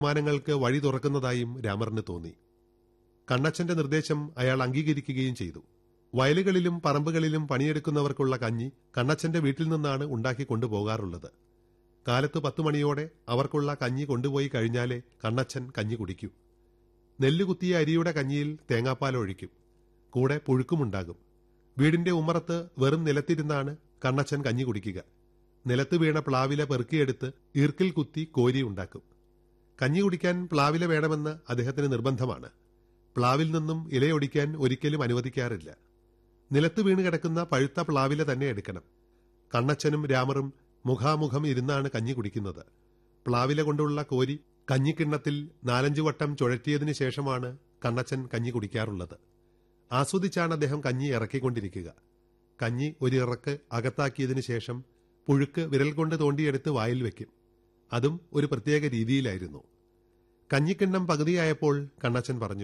തീരുമാനങ്ങൾക്ക് വഴി തുറക്കുന്നതായും രാമറിന് തോന്നി. കണ്ണച്ചന്റെ നിർദ്ദേശം അയാൾ അംഗീകരിക്കുകയും ചെയ്തു. വയലുകളിലും പറമ്പുകളിലും പണിയെടുക്കുന്നവർക്കുള്ള കഞ്ഞി കണ്ണച്ചന്റെ വീട്ടിൽ നിന്നാണ് ഉണ്ടാക്കി കൊണ്ടുപോകാറുള്ളത്. കാലത്ത് 10 മണിയോടെ അവർക്കുള്ള കഞ്ഞി കൊണ്ടുപോയി കഴിഞ്ഞാലേ കണ്ണച്ചൻ കഞ്ഞി കുടിക്കൂ. നെല്ലുകുത്തിയ അരിയുടെ കഞ്ഞിയിൽ തേങ്ങാപ്പാൽ ഒഴിക്കും. കൂടെ പുഴുക്കുമുണ്ടാകും. വീടിന്റെ ഉമ്മറത്ത് വെറും നിലത്തിരുന്നാണ് കണ്ണച്ചൻ കഞ്ഞി കുടിക്കുക. നിലത്ത് വീണ പ്ലാവില പെറുക്കിയെടുത്ത് ഈർക്കിൽ കുത്തി കോരി ഉണ്ടാക്കും. കഞ്ഞി കുടിക്കാൻ പ്ലാവില വേണമെന്ന് അദ്ദേഹത്തിന് നിർബന്ധമാണ്. പ്ലാവിൽ നിന്നും ഇലയൊടിക്കാൻ ഒരിക്കലും അനുവദിക്കാറില്ല. നിലത്ത് വീണ് കിടക്കുന്ന പഴുത്ത പ്ലാവില തന്നെ എടുക്കണം. കണ്ണച്ചനും രാമറും മുഖാമുഖം ഇരുന്നാണ് കഞ്ഞി കുടിക്കുന്നത്. പ്ലാവില കൊണ്ടുള്ള കോരി കഞ്ഞിക്കിണ്ണത്തിൽ 4-5 വട്ടം ചുഴറ്റിയതിനു ശേഷമാണ് കണ്ണച്ചൻ കഞ്ഞി കുടിക്കാറുള്ളത്. ആസ്വദിച്ചാണ് അദ്ദേഹം കഞ്ഞി ഇറക്കിക്കൊണ്ടിരിക്കുക. കഞ്ഞി ഒരിറക്ക് അകത്താക്കിയതിനു ശേഷം പുഴുക്ക് വിരൽ കൊണ്ട് തോണ്ടിയെടുത്ത് വായിൽ വെക്കും. അതും ഒരു പ്രത്യേക രീതിയിലായിരുന്നു. കഞ്ഞിക്കിണ്ണം പകുതിയായപ്പോൾ കണ്ണച്ചൻ പറഞ്ഞു,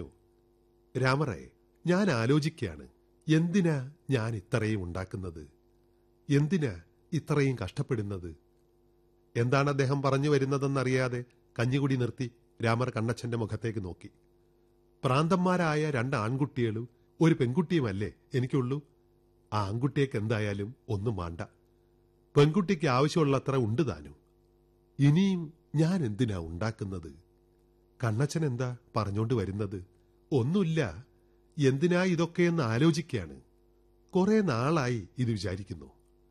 രാമറേ, ഞാൻ ആലോചിക്കുകയാണ്, എന്തിനാ ഞാൻ ഇത്രയും ഉണ്ടാക്കുന്നത്? എന്തിനാ ഇത്രയും കഷ്ടപ്പെടുന്നത്? എന്താണ് അദ്ദേഹം പറഞ്ഞു വരുന്നതെന്നറിയാതെ കഞ്ഞികുടി നിർത്തി രാമർ കണ്ണച്ചന്റെ മുഖത്തേക്ക് നോക്കി. പ്രാന്തന്മാരായ 2 ആൺകുട്ടികളും ഒരു പെൺകുട്ടിയുമല്ലേ എനിക്കുള്ളൂ? ആ ആൺകുട്ടിയേക്ക് എന്തായാലും ഒന്നും വേണ്ട. പെൺകുട്ടിക്ക് ആവശ്യമുള്ളത്ര ഉണ്ട് താനും. ഇനിയും ഞാൻ എന്തിനാ ഉണ്ടാക്കുന്നത്? കണ്ണച്ചൻ എന്താ പറഞ്ഞോണ്ട് വരുന്നത്? ഒന്നുമില്ല. എന്തിനാ ഇതൊക്കെയെന്ന് ആലോചിക്കുകയാണ്. കുറെ നാളായി ഇത് വിചാരിക്കുന്നു.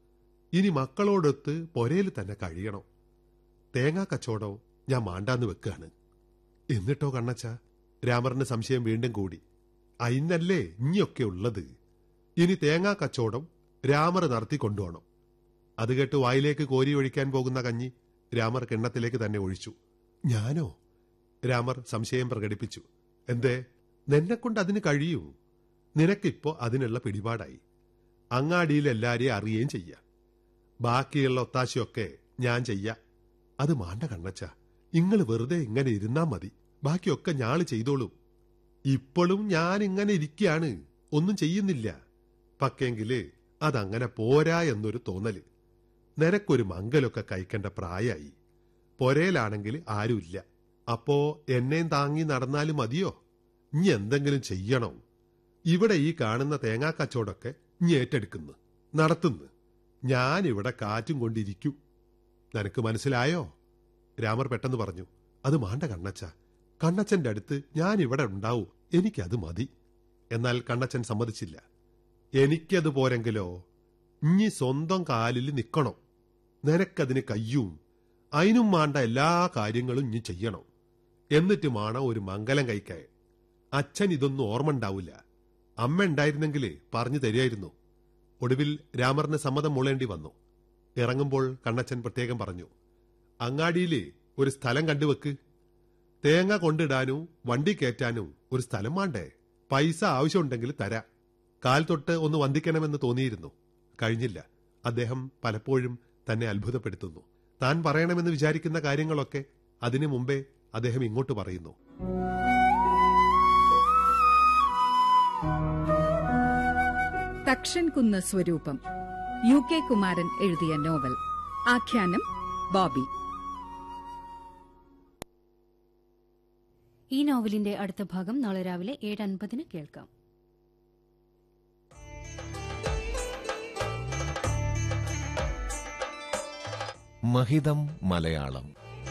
ഇനി മക്കളോടൊത്ത് പൊരയിൽ തന്നെ കഴിയണം. തേങ്ങാ കച്ചവടം ഞാൻ മാണ്ടാന്ന് വെക്കാണ്. എന്നിട്ടോ കണ്ണച്ച? രാമറിന് സംശയം വീണ്ടും കൂടി. അയിന്നല്ലേ ഇനിയൊക്കെ ഉള്ളത്. ഇനി തേങ്ങാ കച്ചവടം രാമർ നടത്തിക്കൊണ്ടുപോകണം. അത് കേട്ട് വായിലേക്ക് കോരി ഒഴിക്കാൻ പോകുന്ന കഞ്ഞി രാമർ കിണ്ണത്തിലേക്ക് തന്നെ ഒഴിച്ചു. ഞാനോ? രാമർ സംശയം പ്രകടിപ്പിച്ചു. എന്തേ? നിന്നെക്കൊണ്ട് അതിന് കഴിയൂ. നിനക്കിപ്പോ അതിനുള്ള പിടിപാടായി. അങ്ങാടിയിൽ എല്ലാരെയും അറിയുകയും ചെയ്യാം. ബാക്കിയുള്ള ഒത്താശയൊക്കെ ഞാൻ ചെയ്യാം. അത് മാണ്ട കണ്ണച്ച, ഇങ്ങള് വെറുതെ ഇങ്ങനെ ഇരുന്നാ മതി. ബാക്കിയൊക്കെ ഞാള് ചെയ്തോളും. ഇപ്പോഴും ഞാൻ ഇങ്ങനെ ഇരിക്കുകയാണ്, ഒന്നും ചെയ്യുന്നില്ല. പക്കെങ്കില് അതങ്ങനെ പോരാ എന്നൊരു തോന്നല്. നിനക്കൊരു മംഗലൊക്കെ കഴിക്കേണ്ട പ്രായമായി. പൊരയിലാണെങ്കിൽ ആരുമില്ല. അപ്പോ എന്നെയും താങ്ങി നടന്നാലും മതിയോ? ഇനി എന്തെങ്കിലും ചെയ്യണോ? ഇവിടെ ഈ കാണുന്ന തേങ്ങാക്കച്ചവടമൊക്കെ ഇനി ഏറ്റെടുക്കുന്നു, നടത്തുന്നു. ഞാനിവിടെ കാറ്റും കൊണ്ടിരിക്കും. നിനക്ക് മനസ്സിലായോ? രാമർ പെട്ടെന്ന് പറഞ്ഞു. അത് മാണ്ട കണ്ണച്ച, കണ്ണച്ചന്റെ അടുത്ത് ഞാനിവിടെ ഉണ്ടാവും. എനിക്കത് മതി. എന്നാൽ കണ്ണച്ചൻ സമ്മതിച്ചില്ല. എനിക്കത് പോരെങ്കിലോ? ഇനി സ്വന്തം കാലിൽ നിൽക്കണം. നിനക്കതിന് കയ്യും. അതിനും വേണ്ട എല്ലാ കാര്യങ്ങളും ഇനി ചെയ്യണം. എന്നിട്ട് വേണം ഒരു മംഗലം കഴിക്കാൻ. അച്ഛൻ ഇതൊന്നും ഓർമ്മ ഉണ്ടാവില്ല. അമ്മ ഉണ്ടായിരുന്നെങ്കിൽ പറഞ്ഞു തരുമായിരുന്നു. ഒടുവിൽ രാമറിന് സമ്മതം മൂളേണ്ടി വന്നു. ഇറങ്ങുമ്പോൾ കണ്ണച്ചൻ പ്രത്യേകം പറഞ്ഞു, അങ്ങാടിയില് ഒരു സ്ഥലം കണ്ടുവെക്ക്. തേങ്ങ കൊണ്ടിടാനും വണ്ടി കയറ്റാനും ഒരു സ്ഥലം വേണ്ടേ? പൈസ ആവശ്യമുണ്ടെങ്കിൽ തരാ. കാൽ തൊട്ട് ഒന്ന് വന്ദിക്കണമെന്ന് തോന്നിയിരുന്നു. കഴിഞ്ഞില്ല. അദ്ദേഹം പലപ്പോഴും തന്നെ അത്ഭുതപ്പെടുത്തുന്നു. താൻ പറയണമെന്ന് വിചാരിക്കുന്ന കാര്യങ്ങളൊക്കെ അതിനു മുമ്പേ അദ്ദേഹം ഇങ്ങോട്ട് പറയുന്നു. തക്ഷൻകുന്ന് സ്വരൂപം, UK കുമാരൻ എഴുതിയ നോവൽ. ആഖ്യാനം ബോബി. ഈ നോവലിന്റെ അടുത്ത ഭാഗം നാളെ രാവിലെ 7:50 കേൾക്കാം. മഹിതം മലയാളം.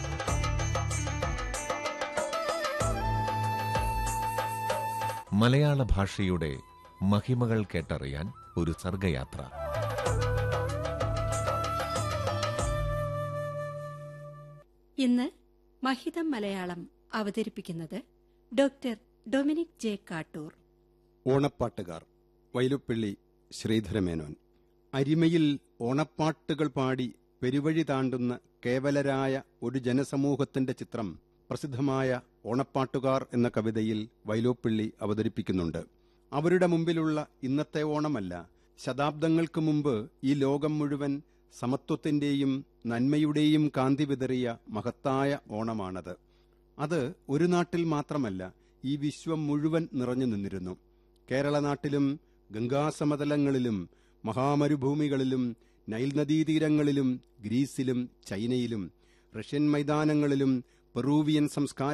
മലയാള ഭാഷയുടെ മഹിമകൾ കേട്ടറിയാൻ ഒരു സർഗയാത്ര. ഇന്ന് മഹിതം മലയാളം അവതരിപ്പിക്കുന്നത് doctor Dominic J Kattoor. ഓണപ്പാട്ടുകാർ വൈലുപ്പിള്ളി Sreedhara Menon. അരിമയിൽ ഓണപ്പാട്ടുകൾ പാടി പെരുവഴി താണ്ടുന്ന കേവലരായ ഒരു ജനസമൂഹത്തിന്റെ ചിത്രം പ്രസിദ്ധമായ ഓണപ്പാട്ടുകാർ എന്ന കവിതയിൽ വൈലോപ്പിള്ളി അവതരിപ്പിക്കുന്നുണ്ട്. അവരുടെ മുമ്പിലുള്ള ഇന്നത്തെ ഓണമല്ല, ശതാബ്ദങ്ങൾക്ക് മുമ്പ് ഈ ലോകം മുഴുവൻ സമത്വത്തിന്റെയും നന്മയുടെയും കാന്തി വിതറിയ മഹത്തായ ഓണമാണത്. അത് ഒരു നാട്ടിൽ മാത്രമല്ല, ഈ വിശ്വം മുഴുവൻ നിറഞ്ഞു നിന്നിരുന്നു. കേരള നാട്ടിലും ഗംഗാസമതലങ്ങളിലും മഹാമരുഭൂമികളിലും നൈൽ നദീതീരങ്ങളിലും ഗ്രീസിലും ചൈനയിലും റഷ്യൻ മൈതാനങ്ങളിലും പെറൂവിയൻ സംസ്കാര